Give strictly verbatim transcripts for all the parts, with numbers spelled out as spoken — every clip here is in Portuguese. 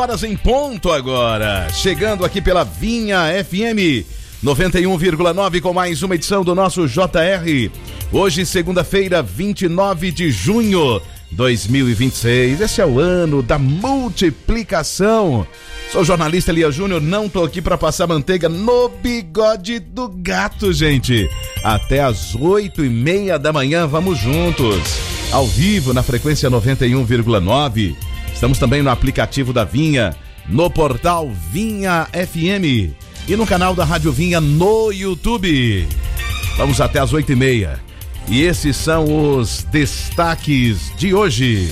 Horas em ponto agora, chegando aqui pela Vinha F M noventa e um vírgula nove com mais uma edição do nosso J R. Hoje, segunda-feira, vinte e nove de junho de dois mil e vinte e seis. Esse é o ano da multiplicação. Sou o jornalista Elias Júnior, não tô aqui para passar manteiga no bigode do gato, gente. Até às oito e meia da manhã, vamos juntos, ao vivo na frequência noventa e um vírgula nove. Estamos também no aplicativo da Vinha, no portal Vinha F M e no canal da Rádio Vinha no YouTube. Vamos até às oito e meia. E esses são os destaques de hoje.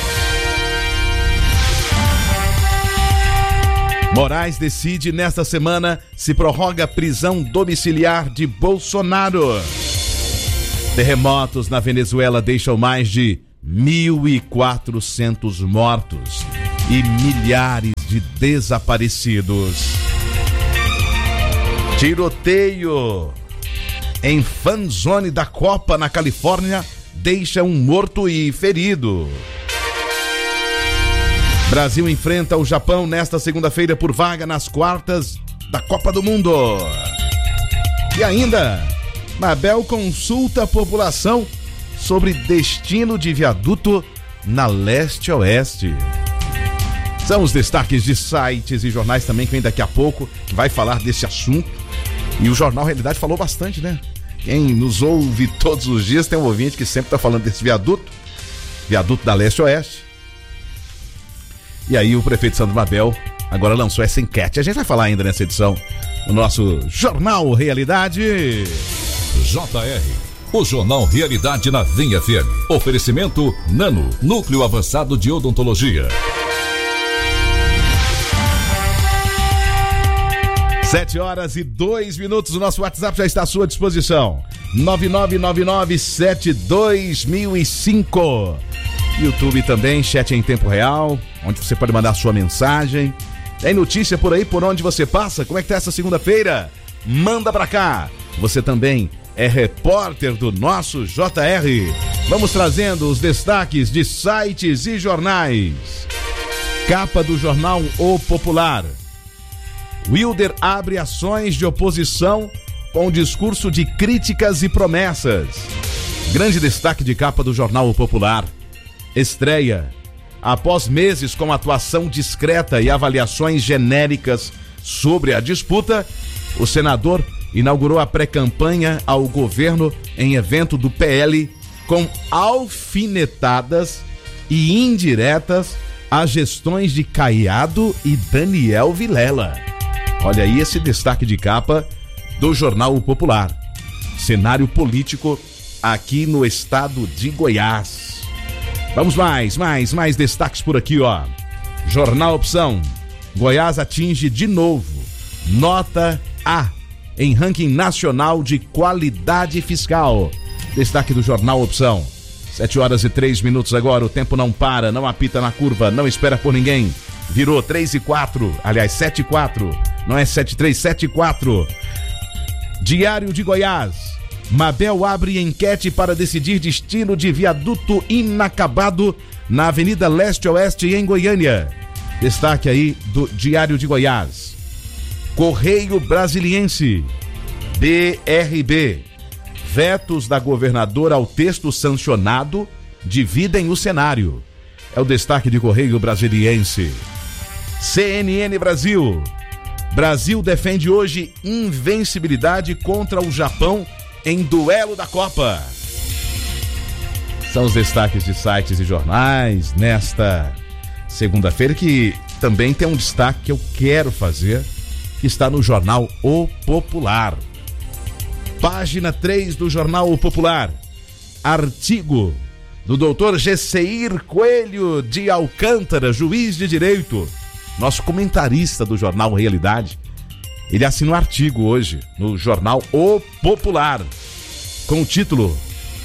Moraes decide nesta semana se prorroga a prisão domiciliar de Bolsonaro. Terremotos na Venezuela deixam mais de mil e quatrocentos mortos e milhares de desaparecidos. Tiroteio em fanzone da Copa na Califórnia deixa um morto e ferido. Brasil enfrenta o Japão nesta segunda-feira por vaga nas quartas da Copa do Mundo. E ainda, Mabel consulta a população sobre destino de viaduto na leste-oeste. São os destaques de sites e jornais também que vem daqui a pouco, que vai falar desse assunto. E o Jornal Realidade falou bastante, né? Quem nos ouve todos os dias tem um ouvinte que sempre está falando desse viaduto, viaduto da leste-oeste. E aí o prefeito Sandro Mabel agora lançou essa enquete. A gente vai falar ainda nessa edição do nosso Jornal Realidade. J R, o Jornal Realidade na Vinha F M. Oferecimento Nano, Núcleo Avançado de Odontologia. Sete horas e dois minutos, o nosso WhatsApp já está à sua disposição. nove nove nove nove sete dois mil e cinco. YouTube também, chat em tempo real, onde você pode mandar sua mensagem. Tem notícia por aí, por onde você passa? Como é que tá essa segunda-feira? Manda pra cá. Você também é repórter do nosso J R. Vamos trazendo os destaques de sites e jornais. Capa do jornal O Popular. Wilder abre ações de oposição com discurso de críticas e promessas. Grande destaque de capa do jornal O Popular. Estreia. Após meses com atuação discreta e avaliações genéricas sobre a disputa, o senador inaugurou a pré-campanha ao governo em evento do P L com alfinetadas e indiretas às gestões de Caiado e Daniel Vilela. Olha aí esse destaque de capa do jornal O Popular. Cenário político aqui no estado de Goiás. Vamos mais, mais, mais destaques por aqui, ó. Jornal Opção. Goiás atinge de novo nota A em ranking nacional de qualidade fiscal. Destaque do jornal Opção. Sete horas e três minutos agora, o tempo não para, não apita na curva, não espera por ninguém. Virou três e quatro, aliás, sete e quatro, não é sete e três, sete e quatro. Diário de Goiás. Mabel abre enquete para decidir destino de viaduto inacabado na Avenida Leste-Oeste em Goiânia. Destaque aí do Diário de Goiás. Correio Brasiliense. B R B. Vetos da governadora ao texto sancionado dividem o cenário. É o destaque de Correio Brasiliense. C N N Brasil. Brasil defende hoje invencibilidade contra o Japão em duelo da Copa. São os destaques de sites e jornais nesta segunda-feira, que também tem um destaque que eu quero fazer, que está no jornal O Popular. Página três do jornal O Popular. Artigo do doutor Gesseir Coelho de Alcântara, juiz de direito, nosso comentarista do jornal Realidade. Ele assina um artigo hoje no jornal O Popular, com o título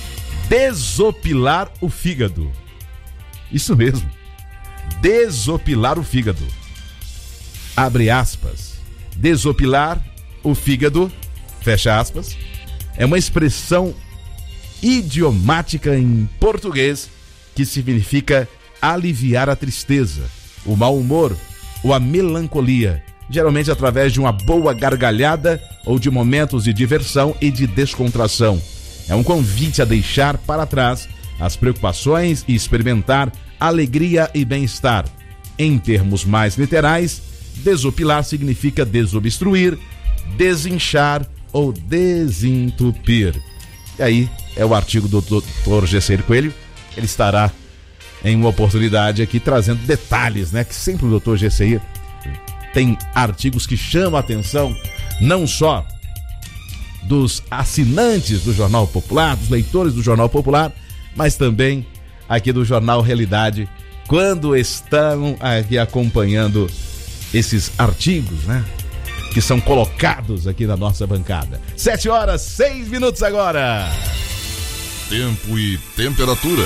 Desopilar o Fígado. Isso mesmo, desopilar o fígado. Abre aspas. Desopilar o fígado, fecha aspas, é uma expressão idiomática em português que significa aliviar a tristeza, o mau humor ou a melancolia, geralmente através de uma boa gargalhada ou de momentos de diversão e de descontração. É um convite a deixar para trás as preocupações e experimentar alegria e bem-estar. Em termos mais literais, desopilar significa desobstruir, desinchar ou desentupir. E aí é o artigo do doutor Gesseiro Coelho. Ele estará em uma oportunidade aqui trazendo detalhes, né? Que sempre o doutor Gesseiro tem artigos que chamam a atenção não só dos assinantes do Jornal Popular, dos leitores do Jornal Popular, mas também aqui do Jornal Realidade, quando estão aqui acompanhando esses artigos, né? Que são colocados aqui na nossa bancada. Sete horas, seis minutos agora. Tempo e temperatura.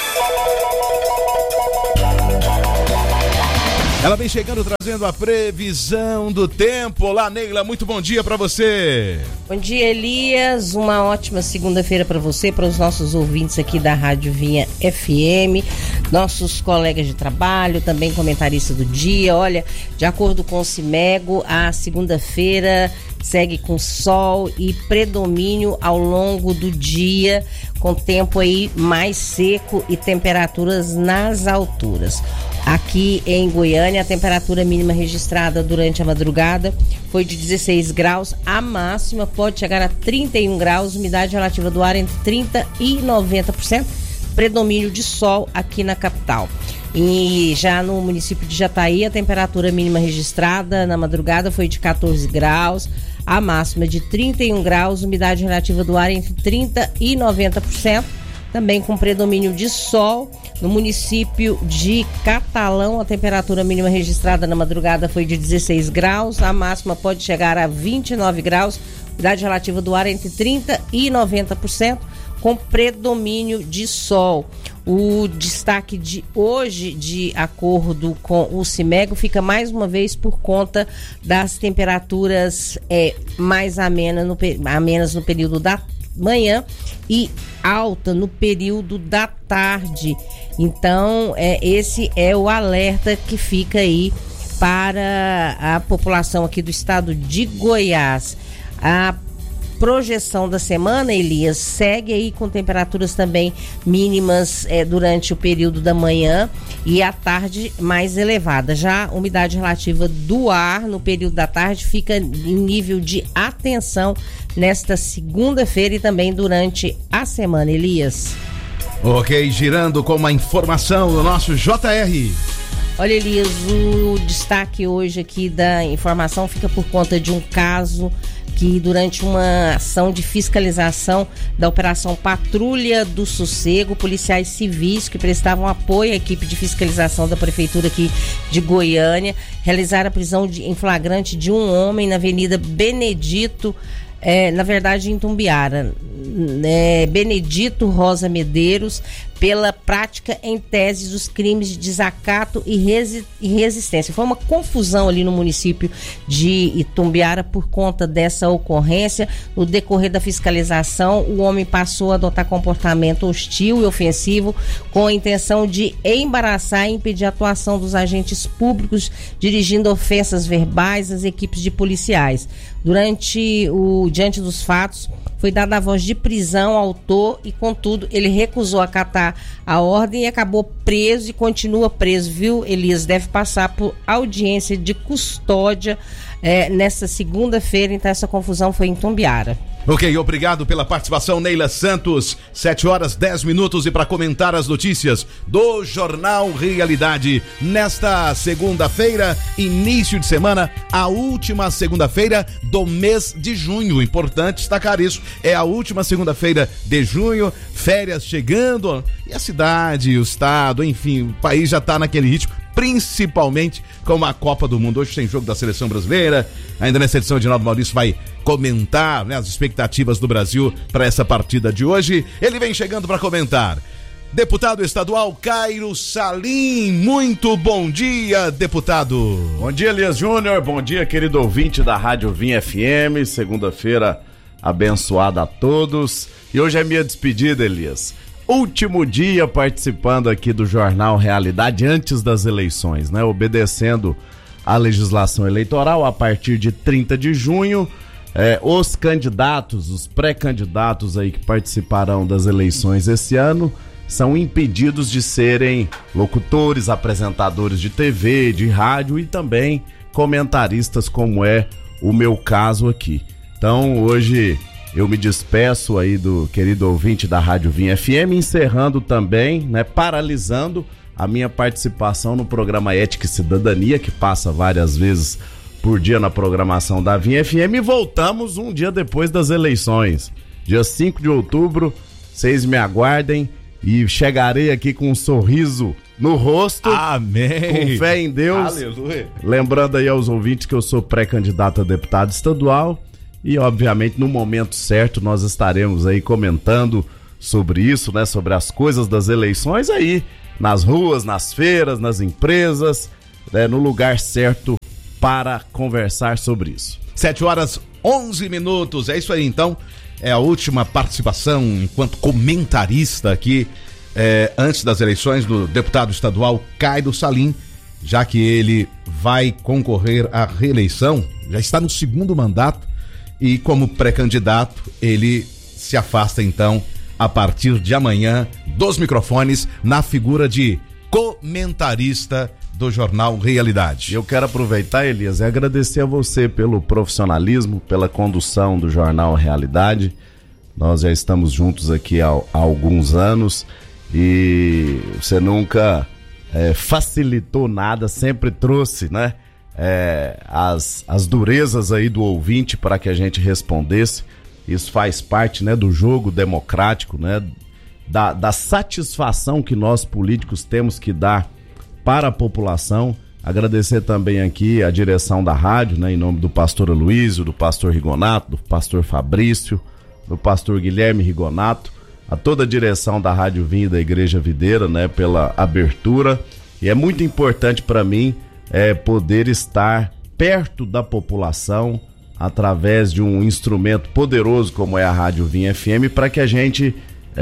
Ela vem chegando trazendo a previsão do tempo. Olá, Neila, muito bom dia para você. Bom dia, Elias. Uma ótima segunda-feira para você, para os nossos ouvintes aqui da Rádio Vinha F M, nossos colegas de trabalho, também comentaristas do dia. Olha, de acordo com o CIMEGO, a segunda-feira segue com sol e predomínio ao longo do dia, com tempo aí mais seco e temperaturas nas alturas. Aqui em Goiânia, a temperatura mínima registrada durante a madrugada foi de dezesseis graus, a máxima pode chegar a trinta e um graus, umidade relativa do ar entre trinta e noventa por cento, predomínio de sol aqui na capital. E já no município de Jataí, a temperatura mínima registrada na madrugada foi de quatorze graus, a máxima de trinta e um graus, umidade relativa do ar entre trinta e noventa por cento, também com predomínio de sol. No município de Catalão, a temperatura mínima registrada na madrugada foi de dezesseis graus, a máxima pode chegar a vinte e nove graus, umidade relativa do ar entre trinta e noventa por cento, com predomínio de sol. O destaque de hoje, de acordo com o CIMEGO, fica mais uma vez por conta das temperaturas é, mais amenas no, amenas no período da manhã e alta no período da tarde. Então, é, esse é o alerta que fica aí para a população aqui do estado de Goiás. A projeção da semana, Elias, segue aí com temperaturas também mínimas é, durante o período da manhã e à tarde mais elevada. Já a umidade relativa do ar no período da tarde fica em nível de atenção nesta segunda-feira e também durante a semana, Elias. Ok, girando com uma informação do nosso J R. Olha, Elias, o destaque hoje aqui da informação fica por conta de um caso que durante uma ação de fiscalização da Operação Patrulha do Sossego, policiais civis que prestavam apoio à equipe de fiscalização da Prefeitura aqui de Goiânia realizaram a prisão de, em flagrante de um homem na Avenida Benedito, é, na verdade em Tumbiara, é, Benedito Rosa Medeiros, pela prática em tese dos crimes de desacato e, resi- e resistência. Foi uma confusão ali no município de Itumbiara por conta dessa ocorrência. No decorrer da fiscalização, o homem passou a adotar comportamento hostil e ofensivo com a intenção de embaraçar e impedir a atuação dos agentes públicos, dirigindo ofensas verbais às equipes de policiais. Durante o diante dos fatos, foi dada a voz de prisão ao autor e, contudo, ele recusou acatar a ordem e acabou preso e continua preso, viu, Elias? Deve passar por audiência de custódia é, nesta segunda-feira, então essa confusão foi em Tumbiara. Ok, obrigado pela participação, Neila Santos. Sete horas, dez minutos e para comentar as notícias do Jornal Realidade nesta segunda-feira, início de semana, a última segunda-feira do mês de junho. Importante destacar isso, é a última segunda-feira de junho, férias chegando e a cidade, o estado, enfim, o país já está naquele ritmo, principalmente com a Copa do Mundo. Hoje tem jogo da Seleção Brasileira, ainda nessa edição de Naldo Maurício vai comentar, né, as expectativas do Brasil para essa partida de hoje. Ele vem chegando para comentar. Deputado estadual Cairo Salim, muito bom dia, deputado. Bom dia, Elias Júnior, bom dia, querido ouvinte da Rádio Vinha F M, segunda-feira abençoada a todos. E hoje é minha despedida, Elias. Último dia participando aqui do Jornal Realidade antes das eleições, né? Obedecendo a legislação eleitoral a partir de trinta de junho. É, os candidatos, os pré-candidatos aí que participarão das eleições esse ano são impedidos de serem locutores, apresentadores de T V, de rádio e também comentaristas, como é o meu caso aqui. Então hoje eu me despeço aí do querido ouvinte da Rádio Vinha F M, encerrando também, né, paralisando a minha participação no programa Ética e Cidadania, que passa várias vezes por dia na programação da Vinha F M, e voltamos um dia depois das eleições, dia cinco de outubro. Vocês me aguardem e chegarei aqui com um sorriso no rosto. Amém. Com fé em Deus. Aleluia. Lembrando aí aos ouvintes que eu sou pré-candidato a deputado estadual e, obviamente, no momento certo nós estaremos aí comentando sobre isso, né, sobre as coisas das eleições aí, nas ruas, nas feiras, nas empresas, né, no lugar certo para conversar sobre isso. sete horas onze minutos, é isso aí então, é a última participação enquanto comentarista aqui, é, antes das eleições, do deputado estadual Caio Salim, já que ele vai concorrer à reeleição, já está no segundo mandato e como pré-candidato ele se afasta então a partir de amanhã dos microfones na figura de comentarista do jornal Realidade. Eu quero aproveitar, Elias, e agradecer a você pelo profissionalismo, pela condução do jornal Realidade. Nós já estamos juntos aqui há, há alguns anos e você nunca é, facilitou nada, sempre trouxe, né, é, as, as durezas aí do ouvinte para que a gente respondesse. Isso faz parte, né, do jogo democrático, né, da, da satisfação que nós políticos temos que dar para a população. Agradecer também aqui a direção da rádio, né, em nome do pastor Aloysio, do pastor Rigonato, do pastor Fabrício, do pastor Guilherme Rigonato, a toda a direção da Rádio Vinha da Igreja Videira, né, pela abertura. E é muito importante para mim é, poder estar perto da população através de um instrumento poderoso como é a Rádio Vinha F M, para que a gente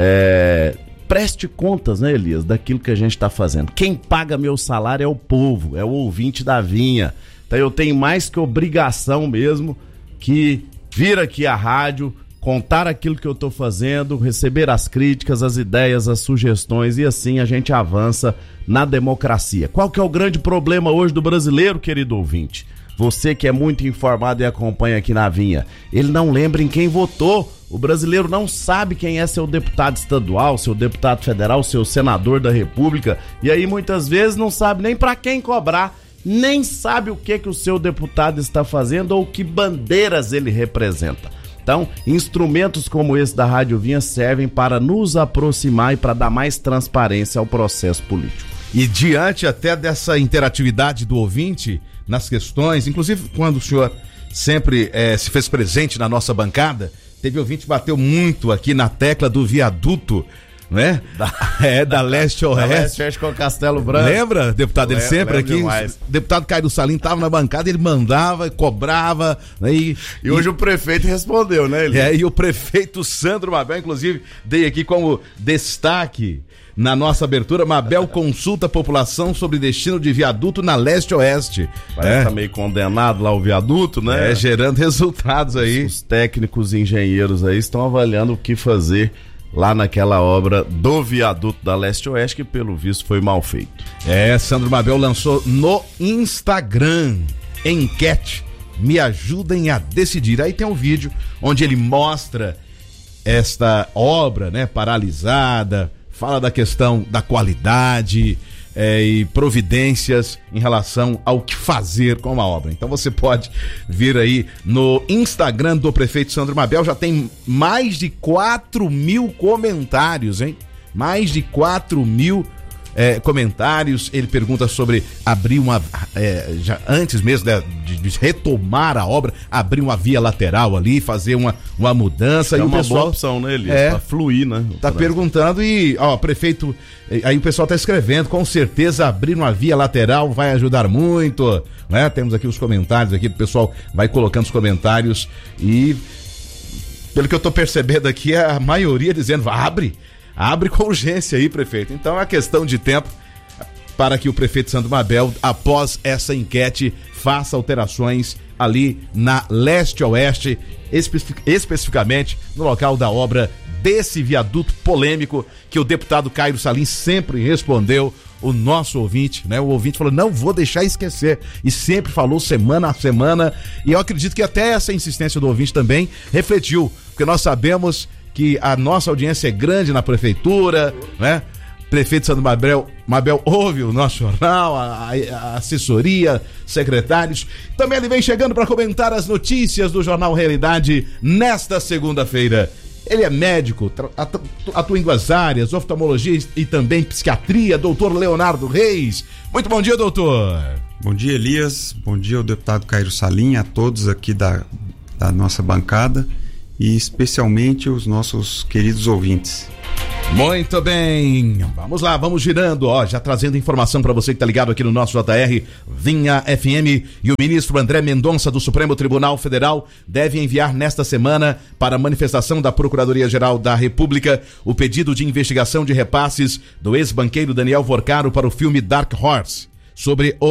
é, preste contas, né, Elias, daquilo que a gente está fazendo. Quem paga meu salário é o povo, é o ouvinte da Vinha. Então eu tenho mais que obrigação mesmo que vir aqui à rádio, contar aquilo que eu estou fazendo, receber as críticas, as ideias, as sugestões, e assim a gente avança na democracia. Qual que é o grande problema hoje do brasileiro, querido ouvinte? Você que é muito informado e acompanha aqui na Vinha, ele não lembra em quem votou. O brasileiro não sabe quem é seu deputado estadual, seu deputado federal, seu senador da República, e aí muitas vezes não sabe nem para quem cobrar, nem sabe o que que o seu deputado está fazendo ou que bandeiras ele representa. Então, instrumentos como esse da Rádio Vinha servem para nos aproximar e para dar mais transparência ao processo político. E diante até dessa interatividade do ouvinte nas questões, inclusive quando o senhor sempre é, se fez presente na nossa bancada, teve ouvinte que bateu muito aqui na tecla do viaduto, né? Da, é, da leste ao oeste. Leste com Castelo Branco. Lembra, deputado? Ele Lembra, sempre aqui. Demais. O deputado Caio Salim estava na bancada, ele mandava, cobrava. Né, e, e hoje e, o prefeito respondeu, né? Ele? É, e o prefeito Sandro Mabel, inclusive, dei aqui como destaque na nossa abertura: Mabel consulta a população sobre destino de viaduto na leste-oeste. Parece é. que tá meio condenado lá o viaduto, né? É, gerando resultados aí. Os, os técnicos e engenheiros aí estão avaliando o que fazer lá naquela obra do viaduto da leste-oeste, que pelo visto foi mal feito. É, Sandro Mabel lançou no Instagram enquete: me ajudem a decidir. Aí tem um vídeo onde ele mostra esta obra, né, paralisada, fala da questão da qualidade é, e providências em relação ao que fazer com a obra. Então você pode vir aí no Instagram do prefeito Sandro Mabel, já tem mais de quatro mil comentários, hein? Mais de quatro mil é, comentários. Ele pergunta sobre abrir uma, é, já antes mesmo de, de retomar a obra, abrir uma via lateral ali, fazer uma, uma mudança. É e uma o pessoal, boa opção, né, Elias? É, pra fluir, né? Tá perguntando e, ó, prefeito, aí o pessoal tá escrevendo, com certeza abrir uma via lateral vai ajudar muito, né? Temos aqui os comentários aqui, o pessoal vai colocando os comentários e, pelo que eu tô percebendo aqui, a maioria dizendo, abre, abre com urgência aí, prefeito. Então é questão de tempo. para que o prefeito Santo Mabel, após essa enquete, faça alterações ali na leste-oeste, especific- especificamente no local da obra desse viaduto polêmico que o deputado Cairo Salim sempre respondeu. O nosso ouvinte, né? O ouvinte falou, não vou deixar esquecer, e sempre falou semana a semana, e eu acredito que até essa insistência do ouvinte também refletiu, porque nós sabemos que a nossa audiência é grande na prefeitura, né? Prefeito Santo Mabel, Mabel ouve o nosso jornal, a, a assessoria, secretários. Também ele vem chegando para comentar as notícias do Jornal Realidade nesta segunda-feira. Ele é médico, atua em duas áreas, oftalmologia e também psiquiatria, doutor Leonardo Reis. Muito bom dia, doutor. Bom dia, Elias. Bom dia ao deputado Cairo Salim, a todos aqui da, da nossa bancada e especialmente os nossos queridos ouvintes. Muito bem, vamos lá, vamos girando, ó, já trazendo informação para você que tá ligado aqui no nosso J R Vinha F M. E o ministro André Mendonça do Supremo Tribunal Federal deve enviar nesta semana para a manifestação da Procuradoria-Geral da República o pedido de investigação de repasses do ex-banqueiro Daniel Vorcaro para o filme Dark Horse, sobre o